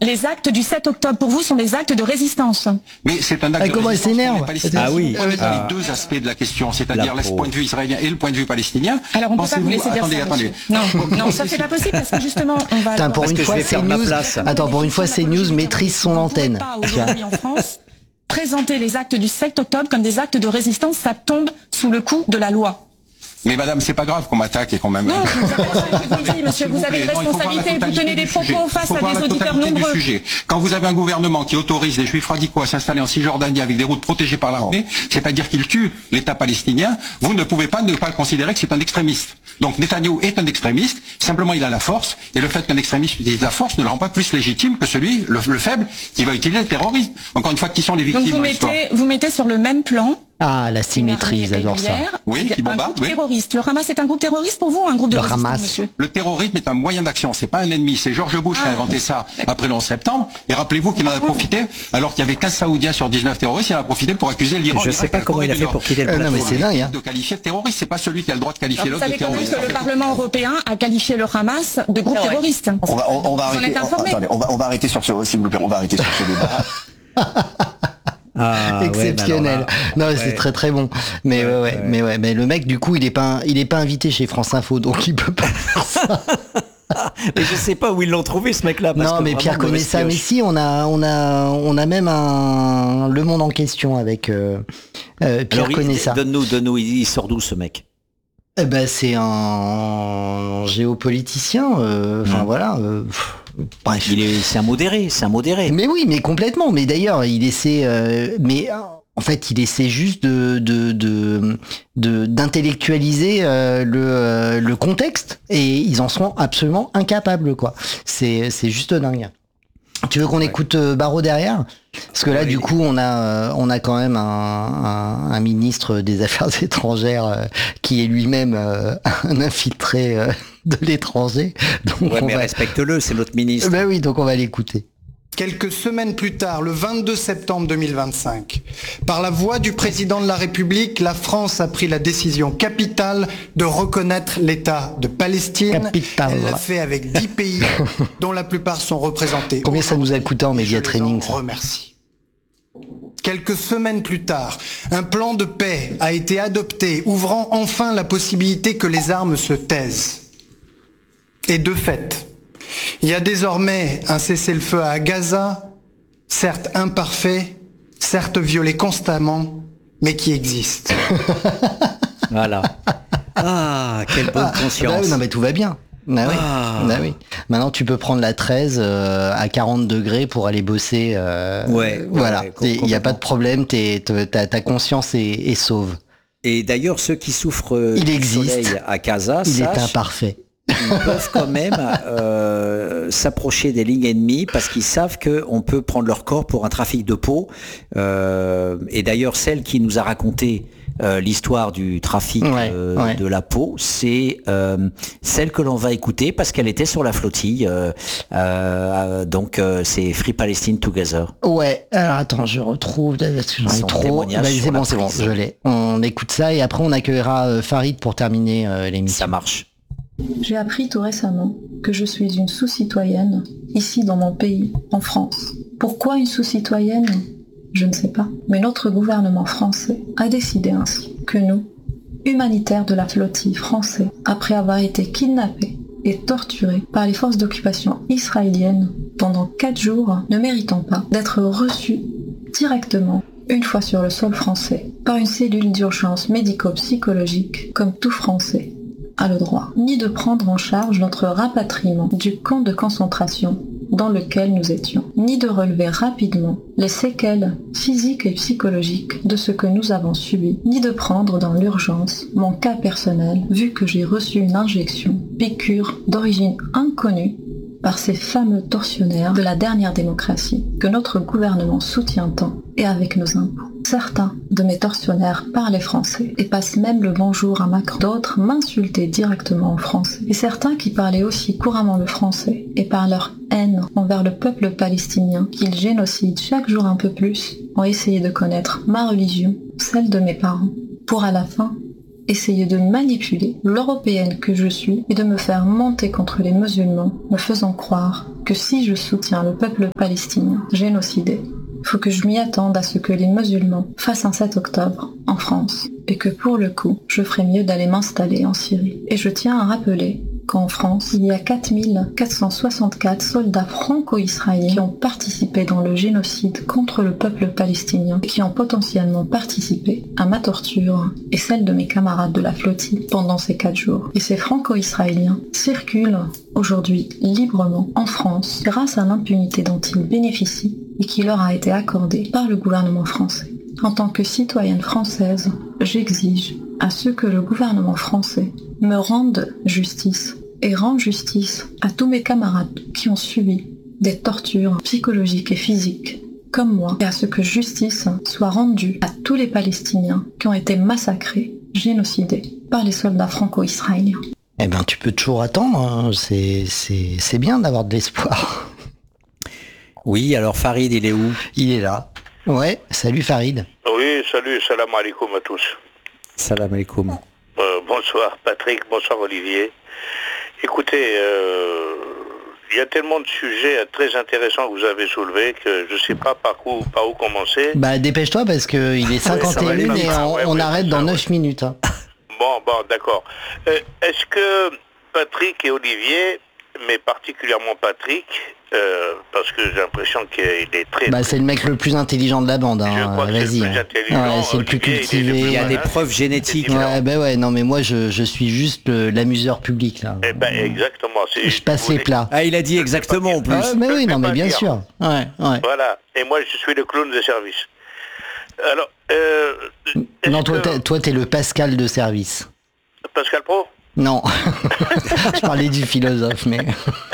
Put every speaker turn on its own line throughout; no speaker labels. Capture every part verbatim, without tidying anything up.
les actes du sept octobre pour vous sont des actes de résistance.
Mais c'est un acte
ah,
de
comment
résistance
s'énerve.
pour les Palestiniens.
Ah oui.
On est dans
Ah.
les deux aspects de la question, c'est-à-dire le point de vue israélien et le point de vue palestinien.
Alors on ne peut pas vous laisser dire
attendez,
ça.
attendez.
Non, non, ça c'est pas possible parce que justement on va.
Putain, pour une fois, c'est news. Attends, pour une fois, c'est news maîtrise son antenne.
Pas aujourd'hui en France. Présenter les actes du sept octobre comme des actes de résistance, ça tombe sous le coup de la loi.
Mais madame, c'est pas grave qu'on m'attaque et qu'on m'aime.
Non, je vous dis, monsieur, vous avez une responsabilité, vous tenez des propos face à des auditeurs nombreux.
Quand vous avez un gouvernement qui autorise les juifs radicaux à s'installer en Cisjordanie avec des routes protégées par l'armée, c'est-à-dire qu'il tue l'État palestinien, vous ne pouvez pas ne pas le considérer que c'est un extrémiste. Donc Netanyahou est un extrémiste, simplement il a la force, et le fait qu'un extrémiste utilise la force ne le rend pas plus légitime que celui, le, le faible, qui va utiliser le terrorisme. Encore une fois, qui sont les victimes?
Donc vous mettez, vous mettez sur le même plan.
Ah, la symétrie, j'adore ça.
Oui, qui bombarde,
un groupe
oui.
terroriste. Le Hamas est un groupe terroriste pour vous ou un groupe de
Le
résistance,
Hamas.
monsieur?
Le terrorisme est un moyen d'action, c'est pas un ennemi. C'est George Bush qui a inventé ça après le onze septembre. Et rappelez-vous qu'il en a profité, alors qu'il y avait quinze Saoudiens sur dix-neuf terroristes, il en a profité pour accuser l'Iran.
Je sais pas comment il a fait pour quitter le
Euh,
plateau.
non, mais c'est dingue, hein.
De qualifier de terroriste, c'est pas celui qui a le droit de qualifier
Alors, vous
l'autre de
savez quand même
terroriste.
que le Parlement européen a qualifié le Hamas de groupe terroriste.
On va, on, on va
Vous en
arrêter.
êtes informé?
Attendez, on va, on va arrêter sur ce, s'il vous plaît, on va arrêter sur ce débat.
Ah,
exceptionnel.
Ouais,
non,
ouais.
c'est très très bon. Mais ouais, ouais, ouais, mais ouais, mais le mec du coup, il est pas, il est pas invité chez France Info, donc il peut pas faire ça.
Mais je sais pas où ils l'ont trouvé ce mec-là. parce
Non,
que
mais
vraiment,
Pierre connaît
mauvaise
ça. Mais
pioche.
si, on a, on a, on a même un Le Monde en question avec euh, euh, Pierre
Alors, il-
connaît ça.
Donne-nous, donne-nous, il il sort d'où ce mec?
Eh ben, c'est un géopoliticien. euh, Enfin
Mm.
voilà. euh, pff, bref.
Il est, c'est un modéré, c'est un modéré.
Mais oui, mais complètement. Mais d'ailleurs, il essaie, euh, mais euh, en fait, il essaie juste de de de de- d'intellectualiser euh, le euh, le contexte, et ils en sont absolument incapables, quoi. C'est c'est juste dingue. Tu veux qu'on écoute euh, Barrot derrière? Parce que là,
Oui.
du coup, on a euh, on a quand même un, un, un ministre des Affaires étrangères euh, qui est lui-même euh, un infiltré euh, de l'étranger. Donc
Ouais,
on
mais
va.
respecte-le, c'est notre ministre.
Ben oui, donc on va l'écouter.
Quelques semaines plus tard, le vingt-deux septembre deux mille vingt-cinq, par la voix du président de la République, la France a pris la décision capitale de reconnaître l'État de Palestine.
Capitale.
Elle l'a fait avec dix pays, dont la plupart sont représentés.
Combien ça nous a coûté en
Et
média
je les
training,
en
ça?
remercie. Quelques semaines plus tard, un plan de paix a été adopté, ouvrant enfin la possibilité que les armes se taisent. Et de fait, il y a désormais un cessez-le-feu à Gaza, certes imparfait, certes violé constamment, mais qui existe.
Voilà. Ah, quelle bonne
Ah, bah
conscience.
oui, non mais tout va bien. Bah oui.
Ah.
Bah oui. Maintenant tu peux prendre la treize euh, à quarante degrés pour aller bosser. euh,
Ouais,
voilà.
ouais,
Il
com-
n'y a pas de
complètement.
problème. T'es, t'es- ta, ta conscience est, est sauve.
Et d'ailleurs, ceux qui souffrent euh,
Il
du
existe.
soleil à Gaza,
Il est
sachent
imparfait.
ils peuvent quand même euh, s'approcher des lignes ennemies parce qu'ils savent qu'on peut prendre leur corps pour un trafic de peau. Euh, et d'ailleurs, celle qui nous a raconté euh, l'histoire du trafic
Ouais,
euh,
ouais.
de la peau, c'est euh, celle que l'on va écouter parce qu'elle était sur la flottille. Euh, euh, donc, euh, c'est Free Palestine Together.
Ouais. Alors attends, je retrouve parce que j'en ai
Son
trop.
témoignage
Bah,
sur
c'est
la
bon, c'est bon,
prison.
je l'ai. On écoute ça et après on accueillera euh, Farid pour terminer euh, l'émission.
Ça marche.
J'ai appris tout récemment que je suis une sous-citoyenne, ici dans mon pays, en France. Pourquoi une sous-citoyenne? Je ne sais pas. Mais notre gouvernement français a décidé ainsi que nous, humanitaires de la flottille française, après avoir été kidnappés et torturés par les forces d'occupation israéliennes pendant quatre jours, ne méritons pas d'être reçus directement, une fois sur le sol français, par une cellule d'urgence médico-psychologique comme tout Français a le droit, ni de prendre en charge notre rapatriement du camp de concentration dans lequel nous étions, ni de relever rapidement les séquelles physiques et psychologiques de ce que nous avons subi, ni de prendre dans l'urgence mon cas personnel, vu que j'ai reçu une injection, piqûre d'origine inconnue, par ces fameux tortionnaires de la dernière démocratie que notre gouvernement soutient tant et avec nos impôts. Certains de mes tortionnaires parlaient français et passent même le bonjour à Macron. D'autres m'insultaient directement en français. Et certains qui parlaient aussi couramment le français et par leur haine envers le peuple palestinien qu'ils génocident chaque jour un peu plus ont essayé de connaître ma religion, celle de mes parents, pour à la fin essayer de manipuler l'Européenne que je suis et de me faire monter contre les musulmans, me faisant croire que si je soutiens le peuple palestinien génocidé, il faut que je m'y attende à ce que les musulmans fassent un sept octobre en France, et que pour le coup, je ferais mieux d'aller m'installer en Syrie. Et je tiens à rappeler qu'en France, il y a quatre mille quatre cent soixante-quatre soldats franco-israéliens qui ont participé dans le génocide contre le peuple palestinien et qui ont potentiellement participé à ma torture et celle de mes camarades de la flottille pendant ces quatre jours. Et ces franco-israéliens circulent aujourd'hui librement en France grâce à l'impunité dont ils bénéficient et qui leur a été accordée par le gouvernement français. En tant que citoyenne française, j'exige à ce que le gouvernement français me rende justice et rende justice à tous mes camarades qui ont subi des tortures psychologiques et physiques comme moi, et à ce que justice soit rendue à tous les Palestiniens qui ont été massacrés, génocidés par les soldats franco-israéliens.
Eh ben, tu peux toujours attendre, hein. c'est, c'est, c'est bien d'avoir de l'espoir.
Oui, alors Farid, il est où?
Il est là. Ouais, salut Farid.
Oui, salut, salam alaikum à tous.
Salam alaikum.
Euh, bonsoir Patrick, bonsoir Olivier. Écoutez, euh, il y a tellement de sujets très intéressants que vous avez soulevés que je ne sais pas par où, par où commencer.
Bah dépêche-toi parce qu'il est cinquante et un et on,
ouais,
on
ouais,
arrête dans neuf minutes. Hein.
Bon, bon, d'accord. Euh, est-ce que Patrick et Olivier, mais particulièrement Patrick, euh, parce que j'ai l'impression qu'il est très...
Bah c'est le mec le plus intelligent de la bande, hein.
Je crois que
Vas-y.
c'est le plus
hein.
intelligent.
Ouais, c'est le plus
Olivier,
cultivé.
il est le plus
Il y a des
malin.
preuves génétiques.
C'est
Ouais, bah ouais, non mais moi je, je suis juste le- l'amuseur public là.
Eh ben, exactement. C'est-
Je passe les
vous-
plats.
Ah, il a dit exactement en plus.
Ah, mais
je
oui,
le
non
fais
mais
pas
bien
dire.
sûr. Ouais, ouais.
Voilà. Et moi, je suis le clown de service. Alors, euh, est-ce
Non, toi
que-
t'es, toi t'es le Pascal de service.
Pascal Pro?
Non. Je parlais du philosophe, mais.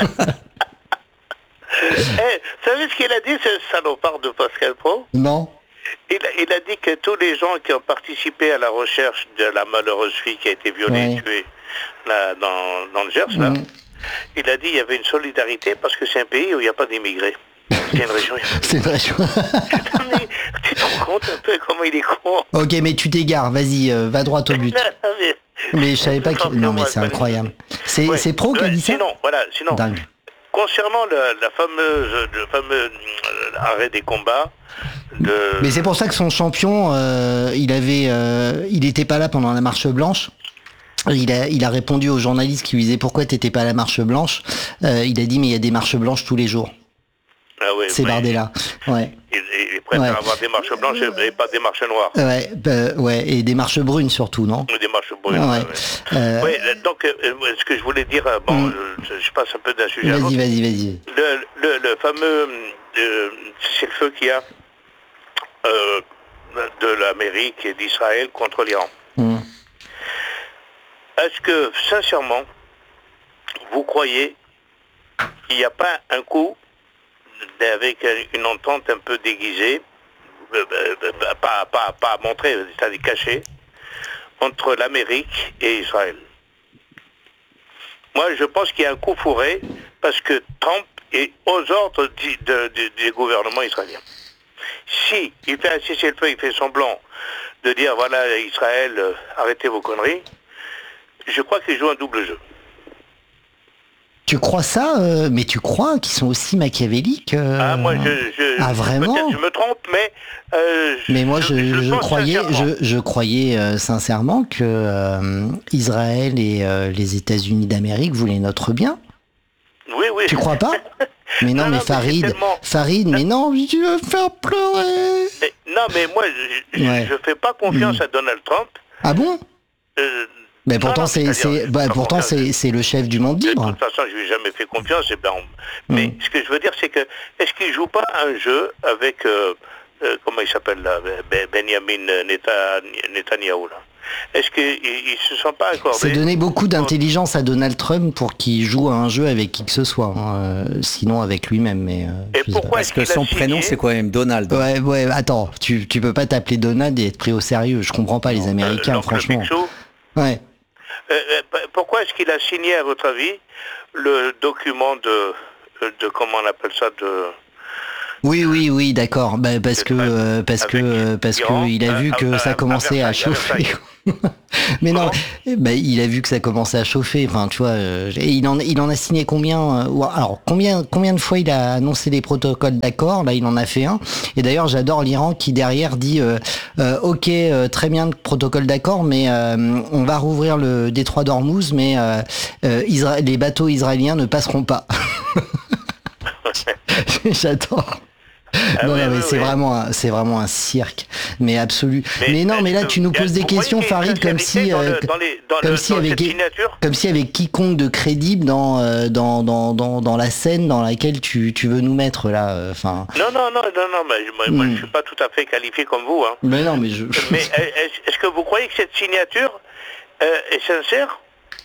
Eh, vous savez ce qu'il a dit, ce salopard de Pascal Pro?
Non.
il, a- il a dit que tous les gens qui ont participé à la recherche de la malheureuse fille qui a été violée
Ouais.
et tuée là, dans, dans le Gers, là,
Mhm.
il a dit qu'il y avait une solidarité parce que c'est un pays où il n'y a pas d'immigrés. C'est une région.
C'est vrai. je-
Non, mais tu te rends compte un peu comment il est con?
Ok, mais tu t'égares. Vas-y, euh, va droit au but.
Non, mais-
Mais je savais pas que. Non, mais c'est incroyable. C'est,
Ouais.
c'est Pro qui a
Ouais,
dit ça.
Sinon, voilà, sinon.
Dingue.
Concernant le, la fameuse, le fameux euh, arrêt des combats, de...
Mais c'est pour ça que son champion, euh, il avait, euh, il était pas là pendant la marche blanche. Il a, il a répondu aux journalistes qui lui disaient pourquoi t'étais pas à la marche blanche. Euh, il a dit mais il y a des marches blanches tous les jours.
Ah oui,
C'est
oui.
Bardella. Ouais.
Il, il préfère
Ouais.
avoir des marches blanches et pas des marches noires.
Ouais, bah, ouais, et des marches brunes surtout, non?
Ou des marches brunes.
Ouais.
ouais, ouais.
Euh,
Oui, donc, euh, ce que je voulais dire, euh, bon,
Mm.
je, je passe un peu d'un sujet à l'autre.
Vas-y, vas-y, vas-y.
Le, le, le fameux euh, cessez-le-feu qu'il y a euh, de l'Amérique et d'Israël contre l'Iran.
Mm.
Est-ce que, sincèrement, vous croyez qu'il n'y a pas un coup avec une entente un peu déguisée, euh, euh, pas, pas, pas à montrer, c'est-à-dire cachée, entre l'Amérique et Israël? Moi, je pense qu'il y a un coup fourré parce que Trump est aux ordres du, de, de, du gouvernement israélien. Si il fait un cessez-le-feu, il fait semblant de dire, voilà, Israël, euh, arrêtez vos conneries, je crois qu'il joue un double jeu.
Tu crois ça euh, Mais tu crois qu'ils sont aussi machiavéliques euh,
Ah, moi, je, je,
Ah, vraiment
peut-être je me trompe, mais... euh,
Mais moi, je, je,
pense
croyais,
sincèrement.
je, je croyais euh, sincèrement que euh, Israël et euh, les États-Unis d'Amérique voulaient notre bien.
Oui, oui.
Tu crois pas? Mais non,
Non,
mais
non, mais
Farid,
c'est tellement-
Farid, mais non, tu veux me faire pleurer.
Mais- non, mais moi, je
Ouais.
ne fais pas confiance
Mm.
à Donald Trump.
Ah bon?
Euh,
Mais
non,
pourtant,
non,
c'est,
c'est-à-dire,
c'est,
je
bah,
fais pas
pourtant,
confiance.
c'est, c'est le chef du monde
De
libre.
toute façon, je lui ai jamais fait confiance. Et ben, on- Mais
Mm.
ce que je veux dire, c'est que est-ce qu'il joue pas un jeu avec euh, euh, comment il s'appelle là, Ben- Benjamin Neta- Netanyahou là? Est-ce qu'ils ne se sont pas accordés?
C'est donner beaucoup d'intelligence à Donald Trump pour qu'il joue à un jeu avec qui que ce soit. hein. Euh, sinon, avec lui-même. Mais, euh,
Et
je sais
pourquoi
Parce
est-ce
que
qu'il a
son
signé
prénom, c'est quand même Donald.
pas. Ouais, ouais, attends, tu, tu peux pas t'appeler Donald et être pris au sérieux. Je comprends pas les
euh,
Américains,
l'oncle
franchement.
Picsou?
Ouais.
Euh, euh, p- pourquoi est-ce qu'il a signé, à votre avis, le document de, de comment on appelle ça, de...
Oui, oui, oui, d'accord. Bah, parce que, euh, parce que,
Avec
euh, parce que
l'Iran,
il a vu
euh,
que
à-
ça
à-
commençait
à
à
Versailles, à
chauffer.
Versailles.
Mais non, bah, il a vu que ça commençait à chauffer. Enfin, tu vois, euh, et il en, il en a signé combien euh, ou- Alors, combien, combien de fois il a annoncé des protocoles d'accord? Là, il en a fait un. Et d'ailleurs, j'adore l'Iran qui derrière dit, euh, euh, ok, euh, très bien le protocole d'accord, mais euh, on va rouvrir le détroit d'Ormuz, mais euh, euh, Isra- les bateaux israéliens ne passeront pas. J'adore.
Ah
non,
oui,
non, mais
oui,
c'est
oui.
vraiment, un, c'est vraiment un cirque, mais absolu. Mais,
Mais
non, mais là,
est-ce
tu
que-
nous
y a-
poses des
vous voyez
questions,
qu'il y a une
Farid, comme si,
sincérité dans
euh,
le- dans les- dans
comme
le-
si
dans
avec,
cette signature
comme si avec quiconque de crédible dans, euh, dans, dans, dans, dans la scène dans laquelle tu, tu veux nous mettre là. euh, Enfin.
Non, non, non, non, non, mais moi, moi,
Hmm.
je suis pas tout à fait qualifié comme vous. Hein.
Mais non, mais je.
Mais est-ce est-ce que vous croyez que cette signature euh, est sincère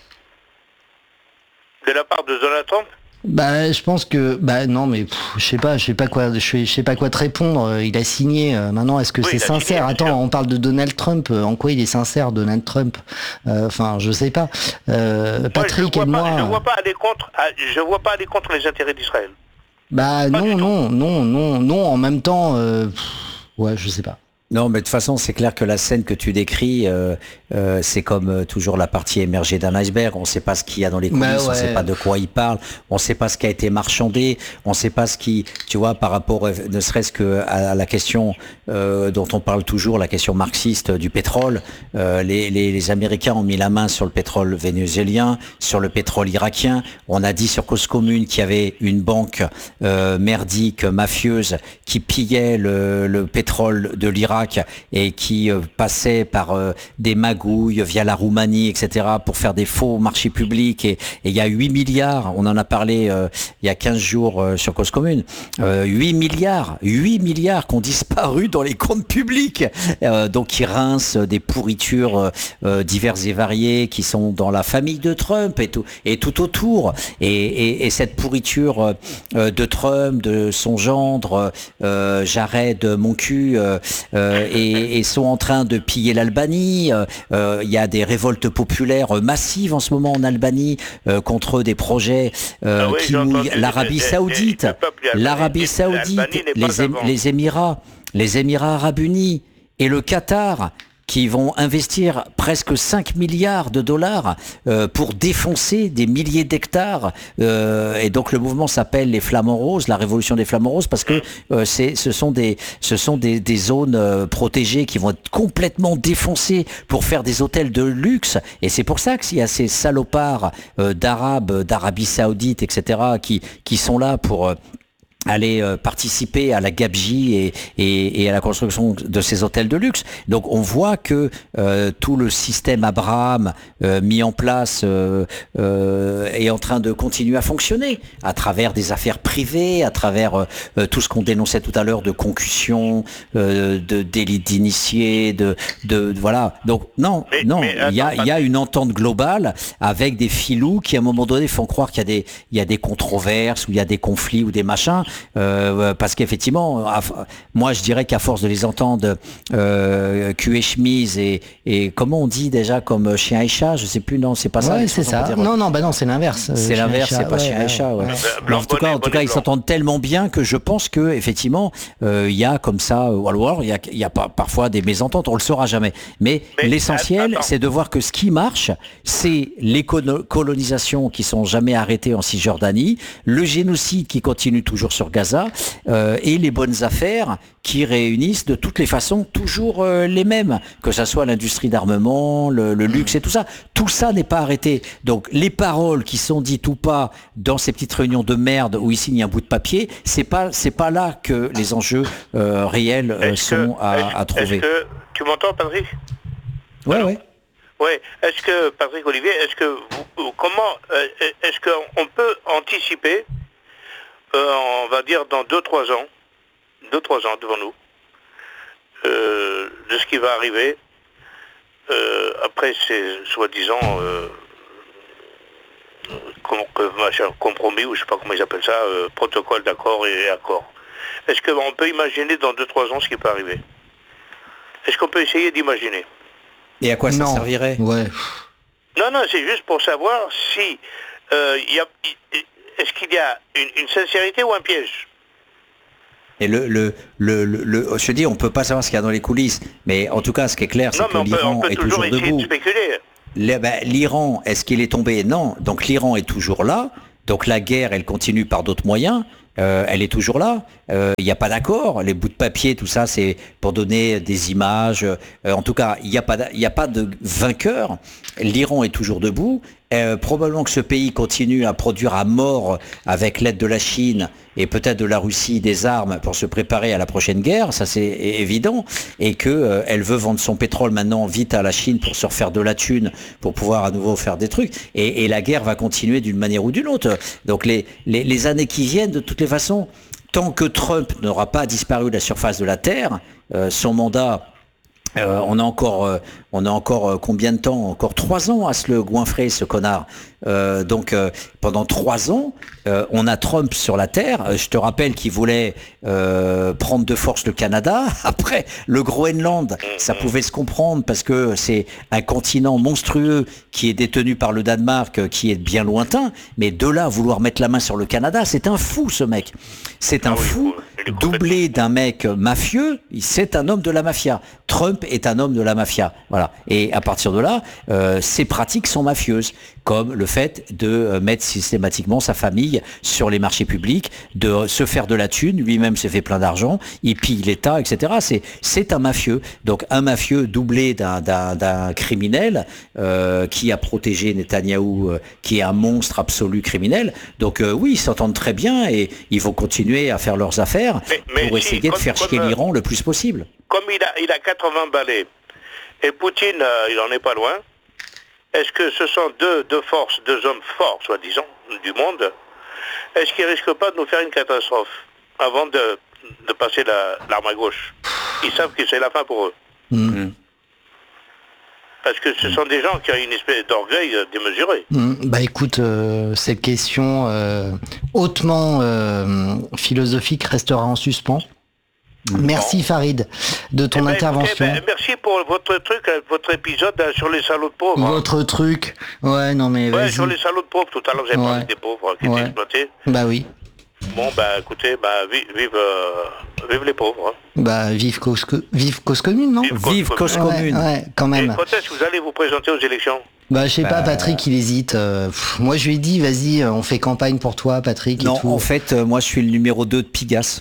de la part de Donald Trump?
Bah, je pense que, bah non, mais pff, je sais pas, je sais pas quoi, je sais, je sais pas quoi te répondre. Euh, Il a signé. euh, Maintenant, est-ce que
Oui,
c'est
il a
sincère?
signé, bien
Attends,
sûr.
on parle de Donald Trump. euh, En quoi il est sincère, Donald Trump? Euh, Enfin, je sais pas. Euh,
Moi,
Patrick
je
et
vois
moi.
pas, je vois pas aller contre, ah, je vois pas aller contre les intérêts d'Israël.
Bah
Pas du
non,
tout.
non, non, non, non. En même temps, euh, pff, ouais, je sais pas.
Non, mais de toute façon, c'est clair que la scène que tu décris, euh, euh, c'est comme euh, toujours la partie émergée d'un iceberg. On ne sait pas ce qu'il y a dans les coulisses,
Bah
on ne
ouais.
sait pas de quoi il parle, on ne sait pas ce qui a été marchandé, on ne sait pas ce qui, tu vois, par rapport, euh, ne serait-ce que à la question euh, dont on parle toujours, la question marxiste du pétrole. Euh, les, les, les Américains ont mis la main sur le pétrole vénézuélien, sur le pétrole irakien. On a dit sur Cause Commune qu'il y avait une banque euh, merdique, mafieuse, qui pillait le, le pétrole de l'Irak et qui euh, passait par euh, des magouilles via la Roumanie, et cetera, pour faire des faux marchés publics. Et il y a huit milliards, on en a parlé euh, il y a quinze jours euh, sur Cause Commune, euh, huit milliards, huit milliards qui ont disparu dans les comptes publics, euh, donc qui rincent des pourritures euh, euh, diverses et variées qui sont dans la famille de Trump et tout, et tout autour. Et, et, et cette pourriture euh, de Trump, de son gendre, euh, Jared, mon cul, euh, euh, et, et sont en train de piller l'Albanie. Il euh, y a des révoltes populaires massives en ce moment en Albanie euh, contre des projets euh,
Ah oui,
qui
j'ai
mouillent
entendu,
l'Arabie
euh, euh,
Saoudite,
le peuple albanais,
l'Arabie Saoudite,
l'Albanie n'est
les,
pas
Ém-
avant.
les Émirats, les Émirats Arabes Unis et le Qatar, qui vont investir presque cinq milliards de dollars euh, pour défoncer des milliers d'hectares. Euh, et donc le mouvement s'appelle les Flamants Roses, la révolution des Flamants Roses, parce que euh, c'est, ce sont des, ce sont des, des zones euh, protégées qui vont être complètement défoncées pour faire des hôtels de luxe. Et c'est pour ça qu'il y a ces salopards euh, d'Arabes, d'Arabie Saoudite, et cetera, qui, qui sont là pour... Euh, aller euh, participer à la gabegie et, et, et à la construction de ces hôtels de luxe. Donc on voit que euh, tout le système Abraham euh, mis en place euh, euh, est en train de continuer à fonctionner à travers des affaires privées, à travers euh, tout ce qu'on dénonçait tout à l'heure de concussion, euh, de délit d'initié, de, de, de voilà. Donc non,
Mais-
non,
mais
il y a,
attends,
il y a une entente globale avec des filous qui à un moment donné font croire qu'il y a des, il y a des controverses ou il y a des conflits ou des machins. Euh, parce qu'effectivement, à- moi je dirais qu'à force de les entendre euh, cul et chemise et, et comment on dit déjà comme chien et chat, je sais plus, non, c'est pas ça.
Ouais,
les
c'est
choses, on
ça.
va dire.
Non, non, bah non, c'est l'inverse.
C'est
Euh,
l'inverse,
chien et
c'est pas
chat,
chien et chat. Ouais.
Euh,
Mais
blanc,
en tout cas,
bonnet,
en tout cas,
bonnet
ils
blanc.
s'entendent tellement bien que je pense que effectivement, euh, il y a comme ça, ou alors il y a, il y a pas, parfois des mésententes, on le saura jamais. Mais,
Mais,
l'essentiel,
attends.
c'est de voir que ce qui marche, c'est les colo- colonisations qui sont jamais arrêtées en Cisjordanie, le génocide qui continue toujours sur Gaza, euh, et les bonnes affaires qui réunissent de toutes les façons toujours euh, les mêmes, que ça soit l'industrie d'armement, le, le luxe et tout ça. Tout ça n'est pas arrêté. Donc les paroles qui sont dites ou pas dans ces petites réunions de merde où il signe un bout de papier, c'est pas c'est pas là que les enjeux euh, réels euh,
Est-ce que-
sont à,
est-ce-
à trouver.
Est-ce que tu m'entends, Patrick?
Ouais, ouais.
Oui. Est-ce que, Patrick Olivier, est-ce que vous, comment, euh, est-ce qu'on peut anticiper, euh, on va dire dans deux trois ans, deux trois ans devant nous, euh, de ce qui va arriver euh, après ces soi-disant euh, com- que- machin, compromis, ou je sais pas comment ils appellent ça, euh, protocole d'accord et accord. Est-ce qu'on peut imaginer dans deux trois ans ce qui peut arriver? Est-ce qu'on peut essayer d'imaginer?
Et à quoi ça
non.
servirait?
Ouais.
Non, non, c'est juste pour savoir si euh, il y a, est-ce qu'il y a une, une sincérité ou un piège?
Et le, le, le, le, le, je dis, on peut pas savoir ce qu'il y a dans les coulisses, mais en tout cas, ce qui est clair, c'est
non,
que l'Iran est toujours debout. Le, ben, L'Iran, est-ce qu'il est tombé? Non. Donc l'Iran est toujours là. Donc la guerre, elle continue par d'autres moyens. Euh, elle est toujours là. Il euh, n'y a pas d'accord. Les bouts de papier, tout ça, c'est pour donner des images. Euh, en tout cas, il n'y a pas, il n'y a pas de vainqueur. L'Iran est toujours debout. Euh, probablement que ce pays continue à produire à mort avec l'aide de la Chine et peut-être de la Russie des armes pour se préparer à la prochaine guerre, ça c'est évident, et que euh, elle veut vendre son pétrole maintenant vite à la Chine pour se refaire de la thune, pour pouvoir à nouveau faire des trucs, et, et la guerre va continuer d'une manière ou d'une autre. Donc les, les, les années qui viennent, de toutes les façons, tant que Trump n'aura pas disparu de la surface de la Terre, euh, son mandat... Euh, on a encore, euh, on a encore euh, combien de temps? Encore trois ans à se le goinfrer, ce connard. Euh, donc euh, pendant trois ans, euh, on a Trump sur la terre. Euh, je te rappelle qu'il voulait euh, prendre de force le Canada. Après, le Groenland, ça pouvait se comprendre parce que c'est un continent monstrueux qui est détenu par le Danemark, euh, qui est bien lointain. Mais de là à vouloir mettre la main sur le Canada, c'est un fou, ce mec. C'est un
Ah oui,
fou. Doublé d'un mec mafieux, c'est un homme de la mafia. Trump est un homme de la mafia. Voilà. Et à partir de là, euh, ses pratiques sont mafieuses, comme le fait de euh, mettre systématiquement sa famille sur les marchés publics, de se faire de la thune, lui-même s'est fait plein d'argent, il pille l'État, et cetera. C'est, c'est un mafieux. Donc un mafieux doublé d'un, d'un, d'un criminel euh, qui a protégé Netanyahou, euh, qui est un monstre absolu criminel. Donc euh, oui, ils s'entendent très bien et ils vont continuer à faire leurs affaires.
Mais, mais
pour
si,
essayer
comme,
de faire
comme,
chier
euh,
l'Iran le plus possible.
Comme il a, il a quatre-vingts balais, et Poutine, euh, il en est pas loin, est-ce que ce sont deux, deux forces, deux hommes forts, soi-disant, du monde, est-ce qu'ils risquent pas de nous faire une catastrophe avant de, de passer la, l'arme à gauche? Ils savent que c'est la fin pour eux.
Mmh.
Parce que ce sont des gens qui ont une espèce d'orgueil euh, démesuré.
Mmh, bah écoute, euh, cette question euh, hautement euh, philosophique restera en suspens. Merci Farid de ton
Eh ben,
intervention.
écoutez, ben, merci pour votre truc, euh, votre épisode euh, sur les salauds de pauvres. hein.
Votre truc. Ouais, non mais
Ouais,
vas-y.
sur les salauds de pauvres, tout à l'heure j'ai parlé
Ouais.
des pauvres euh, qui
Ouais.
étaient exploités.
Bah oui.
Bon, bah écoutez, bah vive, vive, euh, vive les pauvres. hein.
Bah vive cause, co- vive cause commune, non?
Vive
Vive cause
Ouais,
commune.
ouais, quand
Et
même.
quand est-ce que vous allez vous présenter aux élections?
Bah je sais pas,
Bah,
Patrick il hésite. Euh, pff, moi je lui ai dit, vas-y, euh, on fait campagne pour toi, Patrick.
Non,
et tout.
en fait, euh, moi je suis le numéro deux de Pigasse.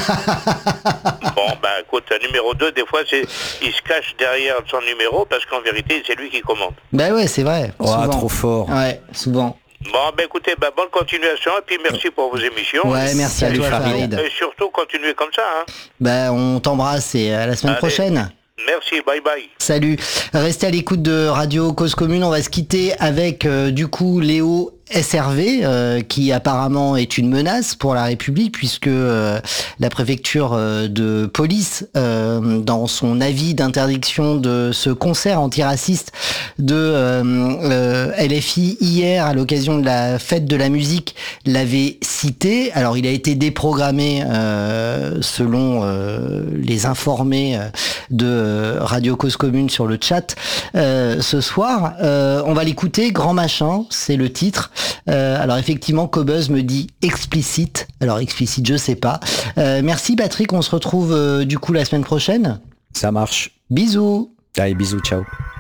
Bon, bah écoute, un numéro deux, des fois, c'est, il se cache derrière son numéro parce qu'en vérité, c'est lui qui commande.
Bah ouais, c'est vrai.
Oh,
souvent.
trop fort.
Ouais, souvent.
Bon, bah écoutez, bah, bonne continuation et puis merci pour vos émissions.
Ouais, merci à
Salut,
toi,
Farid.
Farid.
Et surtout, continuez comme ça. Hein.
Bah on t'embrasse et à la semaine
Allez.
prochaine.
Merci, bye bye.
Salut. Restez à l'écoute de Radio Cause Commune. On va se quitter avec euh, du coup Léo S R V euh, qui apparemment est une menace pour la République puisque euh, la préfecture euh, de police euh, dans son avis d'interdiction de ce concert antiraciste de euh, euh, L F I hier à l'occasion de la fête de la musique l'avait cité. Alors il a été déprogrammé euh, selon euh, les informés euh, de euh, Radio Cause Commune sur le chat euh, ce soir. Euh, on va l'écouter, Grand Machin, c'est le titre. Euh, alors effectivement, Cobuzz me dit explicite. Alors explicite, je sais pas. Euh, merci Patrick, on se retrouve euh, du coup la semaine prochaine.
Ça marche.
Bisous.
Allez, bisous, ciao.